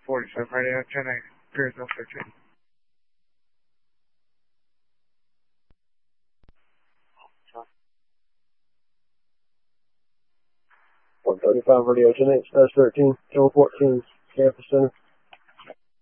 47 radio, 10-8, Piersville 13. 135 radio, 10-8, Space 13, Kill 14, Campus Center.